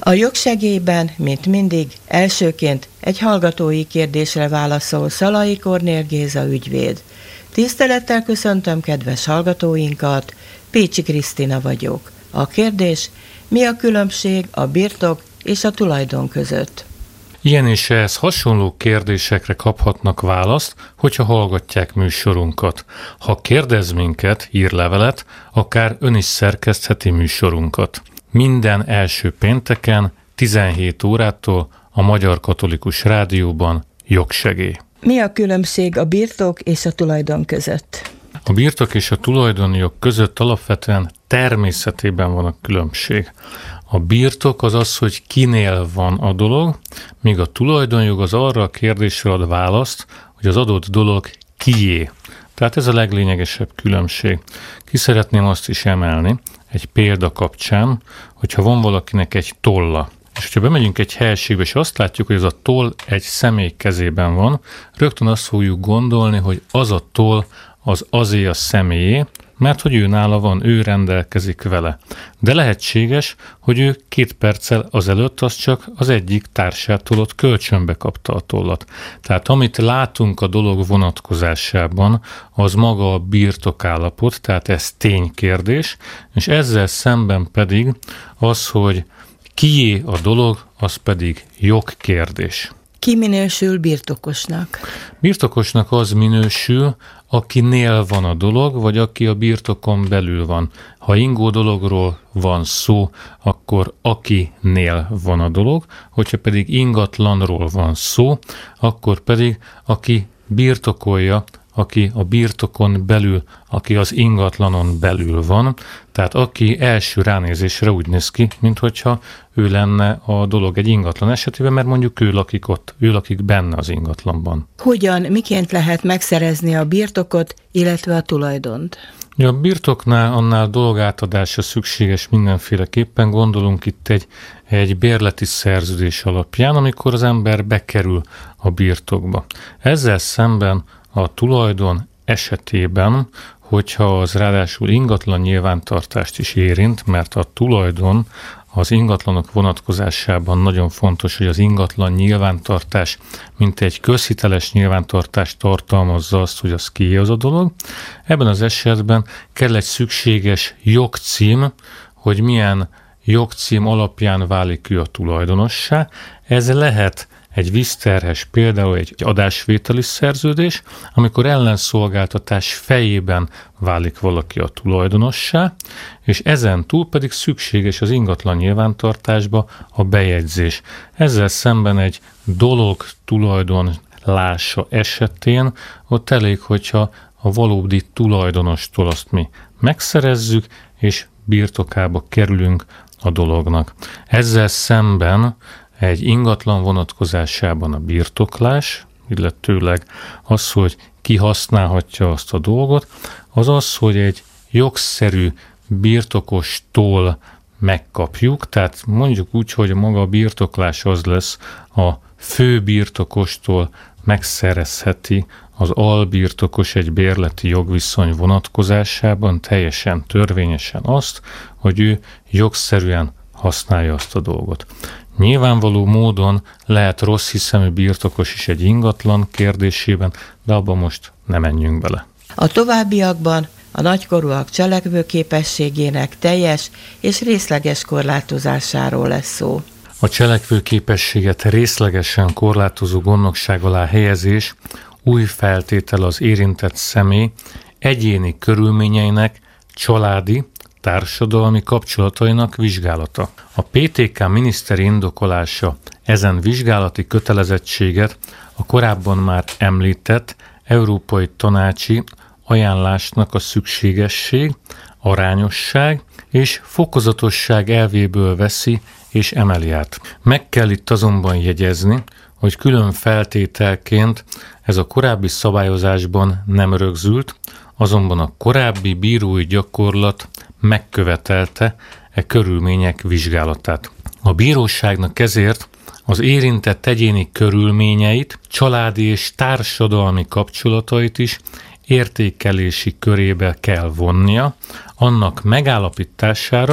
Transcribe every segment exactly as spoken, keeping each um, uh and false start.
A jogsegélyben, mint mindig, elsőként egy hallgatói kérdésre válaszol Szalai Kornél Géza ügyvéd. Tisztelettel köszöntöm kedves hallgatóinkat, Pécsi Krisztina vagyok. A kérdés, mi a különbség a birtok és a tulajdon között? Ilyen és ehhez hasonló kérdésekre kaphatnak választ, hogyha hallgatják műsorunkat. Ha kérdez minket, ír levelet, akár ön is szerkesztheti műsorunkat. Minden első pénteken tizenhét órától a Magyar Katolikus Rádióban Jogsegély. Mi a különbség a birtok és a tulajdon között? A birtok és a tulajdonjog között alapvetően természetében van a különbség. A birtok az az, hogy kinél van a dolog, míg a tulajdonjog az arra a kérdésre ad választ, hogy az adott dolog kié. Tehát ez a leglényegesebb különbség. Ki szeretném azt is emelni egy példa kapcsán, hogyha van valakinek egy tolla, és hogyha bemegyünk egy helységbe, és azt látjuk, hogy ez a toll egy személy kezében van, rögtön azt fogjuk gondolni, hogy az a toll az azé a személyé, mert hogy ő nála van, ő rendelkezik vele. De lehetséges, hogy ő két perccel azelőtt az csak az egyik társától ott kölcsönbe kapta a tollat. Tehát amit látunk a dolog vonatkozásában, az maga a birtokállapot, tehát ez ténykérdés, és ezzel szemben pedig az, hogy kié a dolog, az pedig jogkérdés. Ki minősül birtokosnak? Birtokosnak az minősül, akinél van a dolog, vagy aki a birtokon belül van. Ha ingó dologról van szó, akkor akinél van a dolog, hogyha pedig ingatlanról van szó, akkor pedig aki birtokolja, aki a birtokon belül, aki az ingatlanon belül van, tehát aki első ránézésre úgy néz ki, minthogyha ő lenne a dolog egy ingatlan esetében, mert mondjuk ő lakik ott, ő lakik benne az ingatlanban. Hogyan, miként lehet megszerezni a birtokot, illetve a tulajdont? Ja, a birtoknál annál dolgátadása szükséges mindenféleképpen, gondolunk itt egy, egy bérleti szerződés alapján, amikor az ember bekerül a birtokba. Ezzel szemben a tulajdon esetében, hogyha az ráadásul ingatlan nyilvántartást is érint, mert a tulajdon az ingatlanok vonatkozásában nagyon fontos, hogy az ingatlan nyilvántartás, mint egy közhiteles nyilvántartást tartalmazza azt, hogy az kié az a dolog. Ebben az esetben kell egy szükséges jogcím, hogy milyen jogcím alapján válik ő a tulajdonossá. Ez lehet egy vízterhes, például egy adásvételi szerződés, amikor ellenszolgáltatás fejében válik valaki a tulajdonossá, és ezen túl pedig szükséges az ingatlan nyilvántartásba a bejegyzés. Ezzel szemben egy dolog tulajdonlása esetén ott elég, hogyha a valódi tulajdonostól azt mi megszerezzük, és birtokába kerülünk a dolognak. Ezzel szemben egy ingatlan vonatkozásában a birtoklás, illetőleg az, hogy ki használhatja azt a dolgot, az az, hogy egy jogszerű birtokostól megkapjuk, tehát mondjuk úgy, hogy maga a birtoklás az lesz, a fő birtokostól megszerezheti az albirtokos egy bérleti jogviszony vonatkozásában teljesen törvényesen azt, hogy ő jogszerűen használja azt a dolgot. Nyilvánvaló módon lehet rossz hiszemű birtokos is egy ingatlan kérdésében, de abban most ne menjünk bele. A továbbiakban a nagykorúak cselekvőképességének teljes és részleges korlátozásáról lesz szó. A cselekvőképességet részlegesen korlátozó gondnokság alá helyezés új feltétel az érintett személy egyéni körülményeinek családi, társadalmi kapcsolatainak vizsgálata. A pé té ká miniszteri indokolása ezen vizsgálati kötelezettséget a korábban már említett Európai Tanácsi ajánlásnak a szükségesség, arányosság és fokozatosság elvéből veszi és emeli át. Meg kell itt azonban jegyezni, hogy külön feltételként ez a korábbi szabályozásban nem rögzült, azonban a korábbi bírói gyakorlat megkövetelte e körülmények vizsgálatát. A bíróságnak ezért az érintett egyéni körülményeit, családi és társadalmi kapcsolatait is értékelési körébe kell vonnia, annak megállapítására,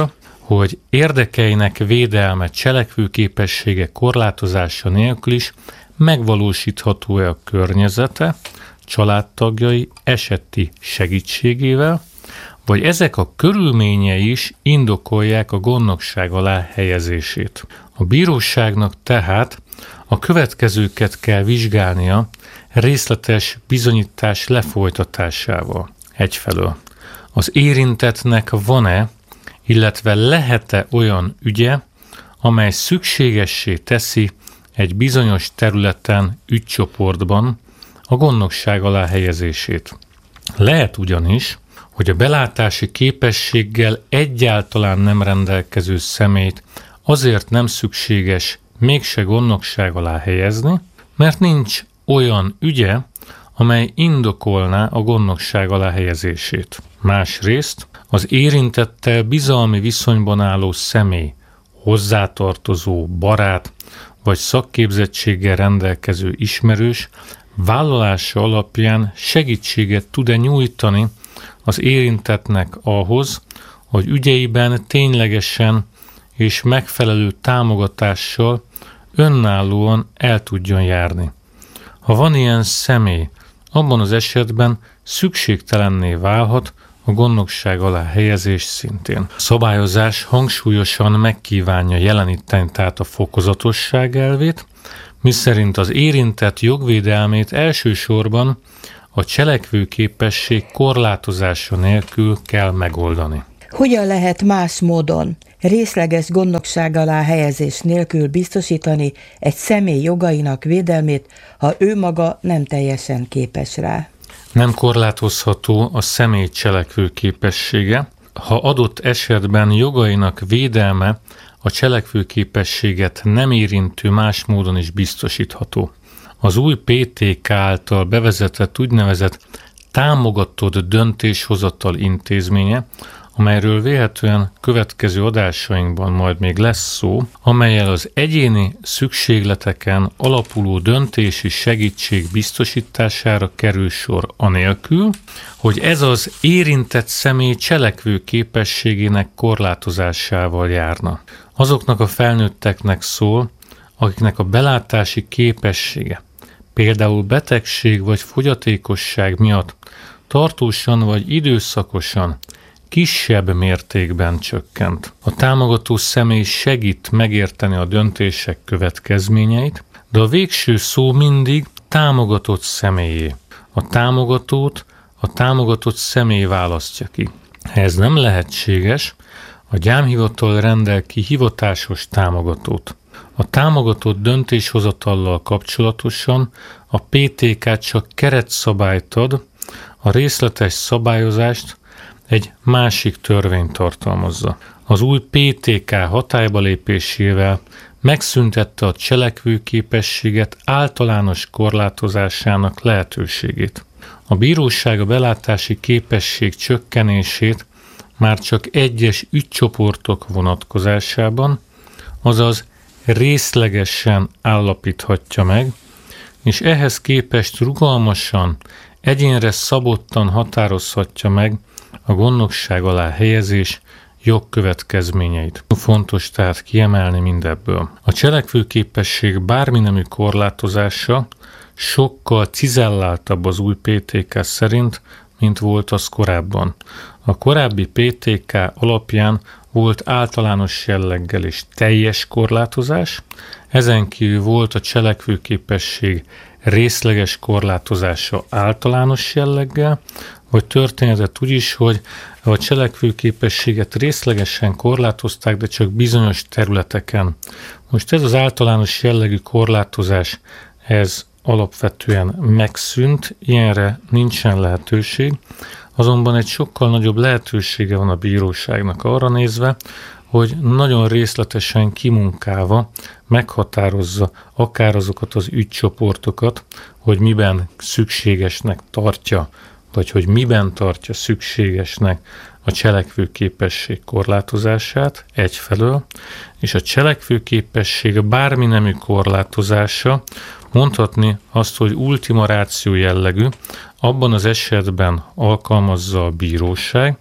hogy érdekeinek védelme, cselekvőképessége korlátozása nélkül is megvalósítható-e a környezete, családtagjai eseti segítségével, vagy ezek a körülményei is indokolják a gondnokság alá helyezését. A bíróságnak tehát a következőket kell vizsgálnia részletes bizonyítás lefolytatásával. Egyfelől az érintettnek van-e, illetve lehet-e olyan ügye, amely szükségessé teszi egy bizonyos területen, ügycsoportban a gondnokság alá helyezését. Lehet ugyanis, hogy a belátási képességgel egyáltalán nem rendelkező személyt azért nem szükséges mégse gondnokság alá helyezni, mert nincs olyan ügye, amely indokolná a gondnokság alá helyezését. Másrészt az érintettel bizalmi viszonyban álló személy, hozzátartozó, barát vagy szakképzettséggel rendelkező ismerős vállalása alapján segítséget tud-e nyújtani az érintettnek ahhoz, hogy ügyeiben ténylegesen és megfelelő támogatással önállóan el tudjon járni. Ha van ilyen személy, abban az esetben szükségtelenné válhat a gondnokság alá helyezés szintén. A szabályozás hangsúlyosan megkívánja jeleníteni tehát a fokozatosság elvét, miszerint az érintett jogvédelmét elsősorban a cselekvőképesség korlátozása nélkül kell megoldani. Hogyan lehet más módon részleges gondnokság alá helyezés nélkül biztosítani egy személy jogainak védelmét, ha ő maga nem teljesen képes rá? Nem korlátozható a személy cselekvőképessége, ha adott esetben jogainak védelme a cselekvőképességet nem érintő más módon is biztosítható. Az új pé té ká által bevezetett úgynevezett támogatott döntéshozatal intézménye, amelyről vélhetően következő adásainkban majd még lesz szó, amellyel az egyéni szükségleteken alapuló döntési segítség biztosítására kerül sor anélkül, hogy ez az érintett személy cselekvő képességének korlátozásával járna. Azoknak a felnőtteknek szól, akiknek a belátási képessége, például betegség vagy fogyatékosság miatt tartósan vagy időszakosan kisebb mértékben csökkent. A támogató személy segít megérteni a döntések következményeit, de a végső szó mindig támogatott személyé. A támogatót a támogatott személy választja ki. Ha ez nem lehetséges, a gyámhivatal rendel ki hivatásos támogatót. A támogatott döntéshozatallal kapcsolatosan a pé té ká csak keretszabályt ad, a részletes szabályozást egy másik törvény tartalmazza. Az új pé té ká hatályba lépésével megszüntette a cselekvőképességet általános korlátozásának lehetőségét. A bíróság a belátási képesség csökkenését már csak egyes ügycsoportok vonatkozásában, azaz részlegesen állapíthatja meg, és ehhez képest rugalmasan, egyénre szabottan határozhatja meg a gondnokság alá helyezés jogkövetkezményeit. Fontos tehát kiemelni mindebből. A cselekvőképesség bárminemű korlátozása sokkal cizelláltabb az új pé té ká szerint, mint volt az korábban. A korábbi pé té ká alapján volt általános jelleggel és teljes korlátozás, ezen kívül volt a cselekvőképesség részleges korlátozása általános jelleggel, vagy történetet úgy is, hogy a cselekvőképességet részlegesen korlátozták, de csak bizonyos területeken. Most ez az általános jellegű korlátozás, ez alapvetően megszűnt, ilyenre nincsen lehetőség, azonban egy sokkal nagyobb lehetősége van a bíróságnak arra nézve, hogy nagyon részletesen kimunkálva meghatározza akár azokat az ügycsoportokat, hogy miben szükségesnek tartja, vagy hogy miben tartja szükségesnek a cselekvőképesség korlátozását egyfelől, és a cselekvőképesség bármi nemű korlátozása mondhatni azt, hogy ultima ratio jellegű, abban az esetben alkalmazza a bíróság,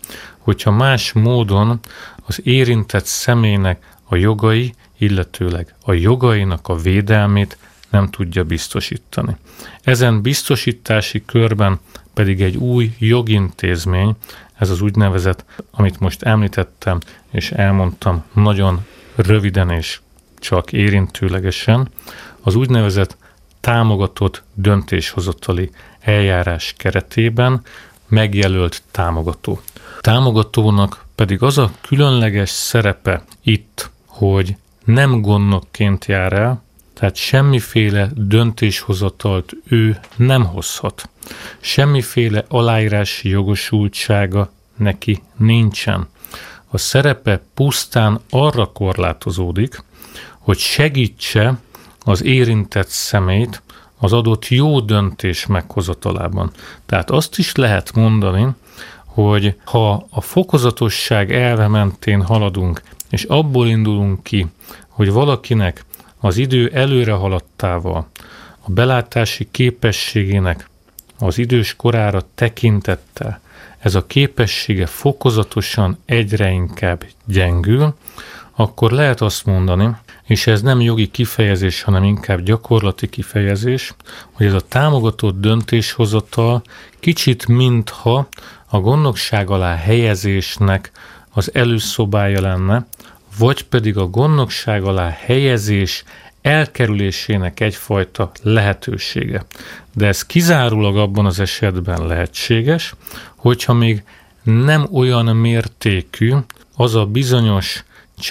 hogyha más módon az érintett személynek a jogai, illetőleg a jogainak a védelmét nem tudja biztosítani. Ezen biztosítási körben pedig egy új jogintézmény, ez az úgynevezett, amit most említettem és elmondtam nagyon röviden és csak érintőlegesen, az úgynevezett támogatott döntéshozatali eljárás keretében megjelölt támogató. Támogatónak pedig az a különleges szerepe itt, hogy nem gondnokként jár el, tehát semmiféle döntéshozatalt ő nem hozhat. Semmiféle aláírási jogosultsága neki nincsen. A szerepe pusztán arra korlátozódik, hogy segítse az érintett személyt az adott jó döntés meghozatalában. Tehát azt is lehet mondani, hogy ha a fokozatosság elve mentén haladunk, és abból indulunk ki, hogy valakinek az idő előre haladtával, a belátási képességének az idős korára tekintettel ez a képessége fokozatosan egyre inkább gyengül, akkor lehet azt mondani, és ez nem jogi kifejezés, hanem inkább gyakorlati kifejezés, hogy ez a támogatott döntéshozatal kicsit mintha a gondnokság alá helyezésnek az előszobája lenne, vagy pedig a gondnokság alá helyezés elkerülésének egyfajta lehetősége. De ez kizárólag abban az esetben lehetséges, hogyha még nem olyan mértékű az a bizonyos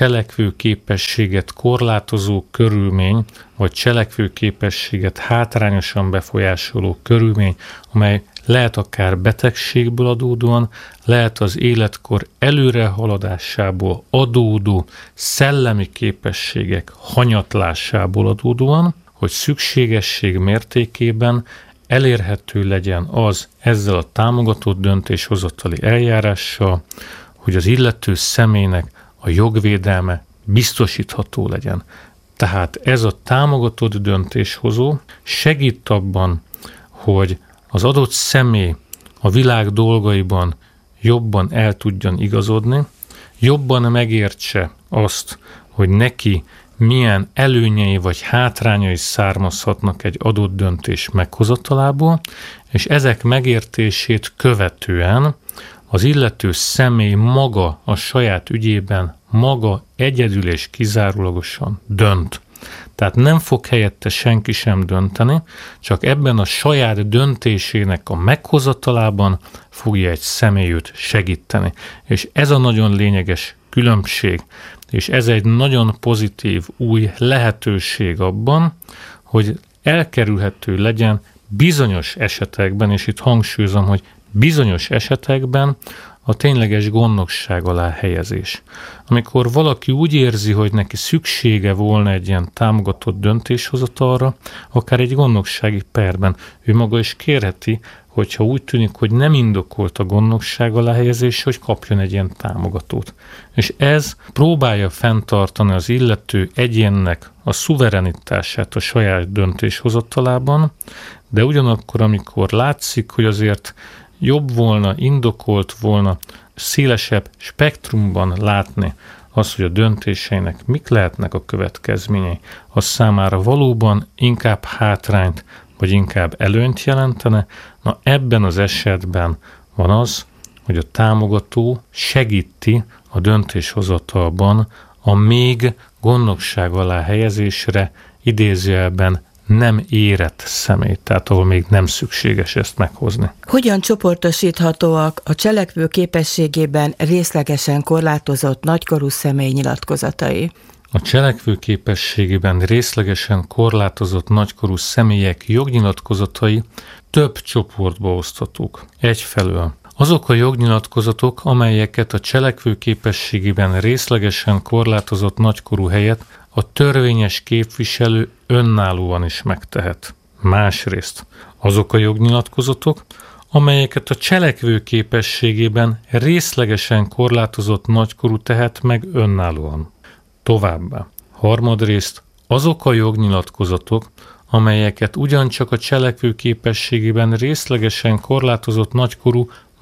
cselekvőképességet korlátozó körülmény, vagy cselekvőképességet hátrányosan befolyásoló körülmény, amely lehet akár betegségből adódóan, lehet az életkor előrehaladásából adódó szellemi képességek hanyatlásából adódóan, hogy szükségesség mértékében elérhető legyen az ezzel a támogatott döntéshozatali eljárással, hogy az illető személynek a jogvédelme biztosítható legyen. Tehát ez a támogatott döntéshozó segít abban, hogy az adott személy a világ dolgaiban jobban el tudjon igazodni, jobban megértse azt, hogy neki milyen előnyei vagy hátrányai származhatnak egy adott döntés meghozatalából, és ezek megértését követően az illető személy maga a saját ügyében maga egyedül és kizárólagosan dönt. Tehát nem fog helyette senki sem dönteni, csak ebben a saját döntésének a meghozatalában fogja egy személy őt segíteni. És ez a nagyon lényeges különbség, és ez egy nagyon pozitív új lehetőség abban, hogy elkerülhető legyen bizonyos esetekben, és itt hangsúlyozom, hogy bizonyos esetekben a tényleges gondnokság alá helyezés. Amikor valaki úgy érzi, hogy neki szüksége volna egy ilyen támogatott döntéshozatalra, akár egy gondnoksági perben, ő maga is kérheti, hogyha úgy tűnik, hogy nem indokolt a gondnokság alá helyezés, hogy kapjon egy ilyen támogatót. És ez próbálja fenntartani az illető egyénnek a szuverenitását a saját döntéshozatalában, de ugyanakkor, amikor látszik, hogy azért jobb volna, indokolt volna szélesebb spektrumban látni azt, hogy a döntéseinek mik lehetnek a következményei, az számára valóban inkább hátrányt, vagy inkább előnyt jelentene, na ebben az esetben van az, hogy a támogató segíti a döntéshozatalban a még gondnokság alá helyezésre idézőjelben nem érett személy, tehát ahol még nem szükséges ezt meghozni. Hogyan csoportosíthatóak a cselekvő képességében részlegesen korlátozott nagykorú személy nyilatkozatai? A cselekvő képességében részlegesen korlátozott nagykorú személyek jognyilatkozatai több csoportba oszthatók. Egyfelől azok a jognyilatkozatok, amelyeket a cselekvő képességében részlegesen korlátozott nagykorú helyett a törvényes képviselő önállóan is megtehet. Másrészt azok a jognyilatkozatok, amelyeket a cselekvő képességében részlegesen korlátozott nagykorú tehet meg önállóan. Továbbá, harmadrészt azok a jognyilatkozatok, amelyeket ugyancsak a cselekvő képességében részlegesen korlátozott nagykorú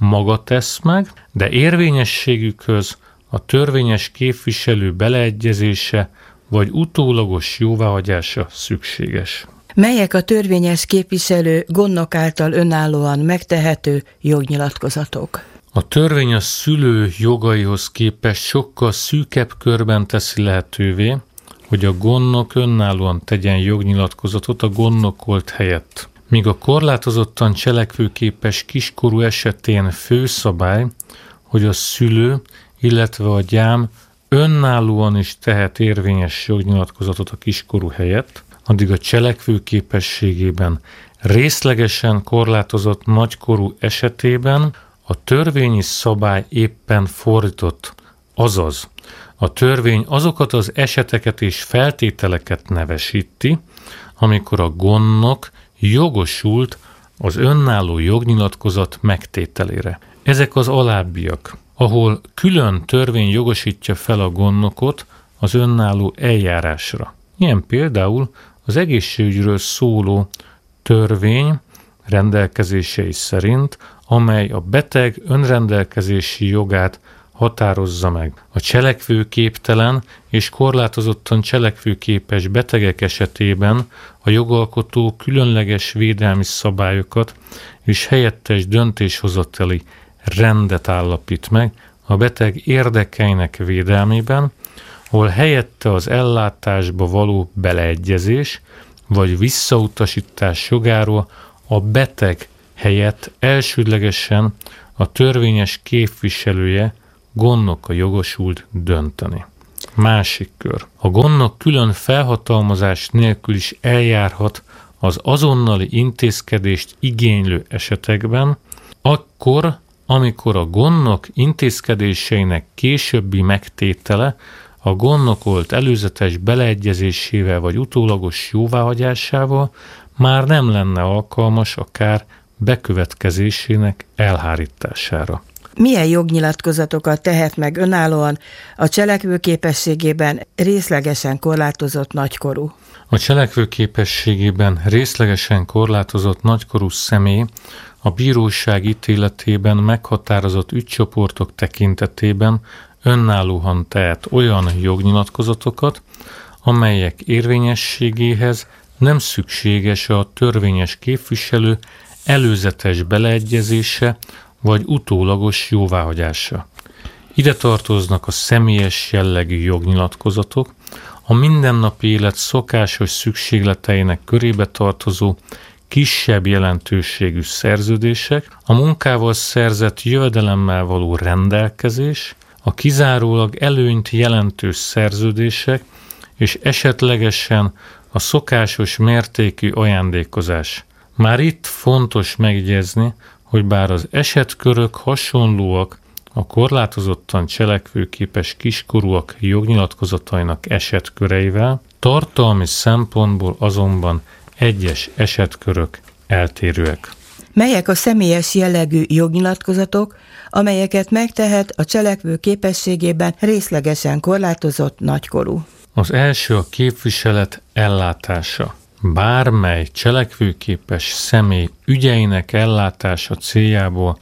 maga tesz meg, de érvényességükhöz a törvényes képviselő beleegyezése vagy utólagos jóváhagyása szükséges. Melyek a törvényes képviselő gondnok által önállóan megtehető jognyilatkozatok? A törvény a szülő jogaihoz képest sokkal szűkebb körben teszi lehetővé, hogy a gondnok önállóan tegyen jognyilatkozatot a gondnokolt helyett. Míg a korlátozottan cselekvőképes kiskorú esetén főszabály, hogy a szülő, illetve a gyám önállóan is tehet érvényes jognyilatkozatot a kiskorú helyett, addig a cselekvőképességében részlegesen korlátozott nagykorú esetében a törvényi szabály éppen fordított, azaz a törvény azokat az eseteket és feltételeket nevesíti, amikor a gondnok jogosult az önálló jognyilatkozat megtételére. Ezek az alábbiak, ahol külön törvény jogosítja fel a gondnokot az önálló eljárásra. Ilyen például az egészségügyről szóló törvény rendelkezései szerint, amely a beteg önrendelkezési jogát határozza meg. A cselekvőképtelen és korlátozottan cselekvőképes betegek esetében a jogalkotó különleges védelmi szabályokat és helyettes döntéshozatali rendet állapít meg a beteg érdekeinek védelmében, ahol helyette az ellátásba való beleegyezés vagy visszautasítás jogáról a beteg helyett elsődlegesen a törvényes képviselője, gondnoka jogosult dönteni. Másik kör. A gondnok külön felhatalmazás nélkül is eljárhat az azonnali intézkedést igénylő esetekben, akkor, amikor a gondnok intézkedéseinek későbbi megtétele a gondnokolt előzetes beleegyezésével vagy utólagos jóváhagyásával már nem lenne alkalmas a kár bekövetkezésének elhárítására. Milyen jognyilatkozatokat tehet meg önállóan a cselekvőképességében részlegesen korlátozott nagykorú? A cselekvőképességében részlegesen korlátozott nagykorú személy a bíróság ítéletében meghatározott ügycsoportok tekintetében önállóan tehet olyan jognyilatkozatokat, amelyek érvényességéhez nem szükséges a törvényes képviselő előzetes beleegyezése vagy utólagos jóváhagyása. Ide tartoznak a személyes jellegű jognyilatkozatok, a mindennapi élet szokásos szükségleteinek körébe tartozó kisebb jelentőségű szerződések, a munkával szerzett jövedelemmel való rendelkezés, a kizárólag előnyt jelentő szerződések és esetlegesen a szokásos mértékű ajándékozás. Már itt fontos megjegyezni, hogy bár az esetkörök hasonlóak a korlátozottan cselekvőképes kiskorúak jognyilatkozatainak esetköreivel, tartalmi szempontból azonban egyes esetkörök eltérőek. Melyek a személyes jellegű jognyilatkozatok, amelyeket megtehet a cselekvő képességében részlegesen korlátozott nagykorú? Az első a képviselet ellátása. Bármely cselekvőképes személy ügyeinek ellátása céljából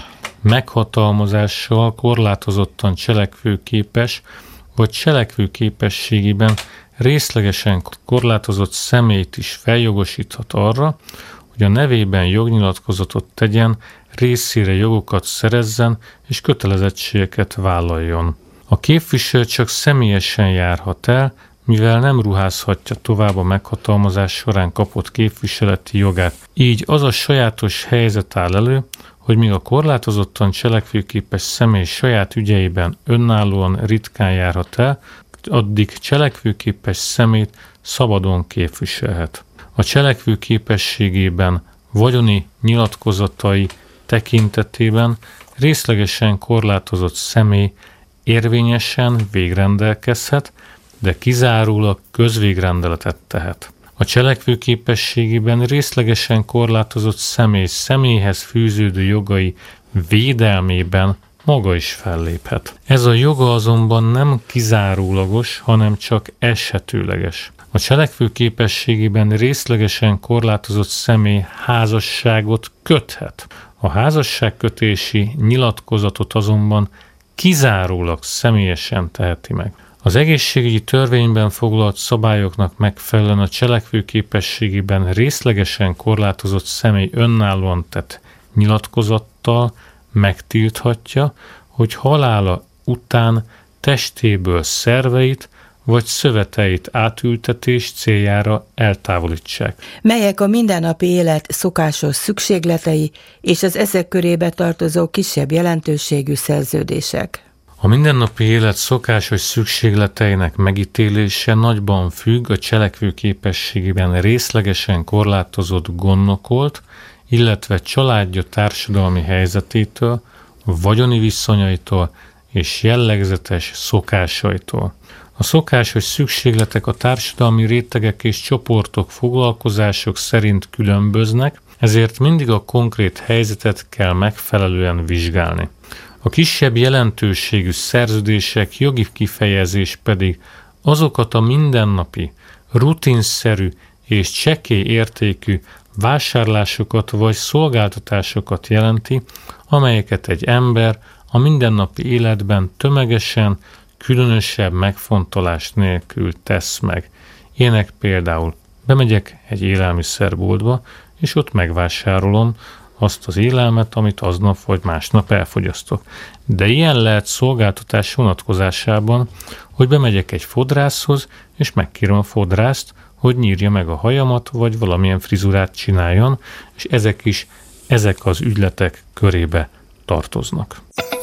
meghatalmazással korlátozottan cselekvőképes vagy cselekvőképességében részlegesen korlátozott személyt is feljogosíthat arra, hogy a nevében jognyilatkozatot tegyen, részére jogokat szerezzen és kötelezettségeket vállaljon. A képviselő csak személyesen járhat el, mivel nem ruházhatja tovább a meghatalmazás során kapott képviseleti jogát. Így az a sajátos helyzet áll elő, hogy míg a korlátozottan cselekvőképes személy saját ügyeiben önállóan ritkán járhat el, addig cselekvőképes személyt szabadon képviselhet. A cselekvőképességében vagyoni nyilatkozatai tekintetében részlegesen korlátozott személy érvényesen végrendelkezhet, de kizárólag közvégrendeletet tehet. A cselekvőképességében részlegesen korlátozott személy személyhez fűződő jogai védelmében maga is felléphet. Ez a joga azonban nem kizárólagos, hanem csak esetőleges. A cselekvőképességében részlegesen korlátozott személy házasságot köthet A házasságkötési nyilatkozatot azonban kizárólag személyesen teheti meg. Az egészségügyi törvényben foglalt szabályoknak megfelelően a cselekvőképességében részlegesen korlátozott személy önállóan tett nyilatkozattal megtilthatja, hogy halála után testéből szerveit vagy szöveteit átültetés céljára eltávolítsák. Melyek a mindennapi élet szokásos szükségletei és az ezek körébe tartozó kisebb jelentőségű szerződések? A mindennapi élet szokásos szükségleteinek megítélése nagyban függ a cselekvőképességében részlegesen korlátozott gondnokolt, illetve családja társadalmi helyzetétől, vagyoni viszonyaitól és jellegzetes szokásaitól. A szokásos szükségletek a társadalmi rétegek és csoportok, foglalkozások szerint különböznek, ezért mindig a konkrét helyzetet kell megfelelően vizsgálni. A kisebb jelentőségű szerződések jogi kifejezés pedig azokat a mindennapi, rutinszerű és csekély értékű vásárlásokat vagy szolgáltatásokat jelenti, amelyeket egy ember a mindennapi életben tömegesen, különösebb megfontolás nélkül tesz meg. Ilyenek például bemegyek egy élelmiszerboltba, és ott megvásárolom azt az élelmet, amit aznap vagy másnap elfogyasztok. De ilyen lehet szolgáltatás vonatkozásában, hogy bemegyek egy fodrászhoz, és megkérem a fodrászt, hogy nyírja meg a hajamat, vagy valamilyen frizurát csináljon, és ezek is, ezek az ügyletek körébe tartoznak.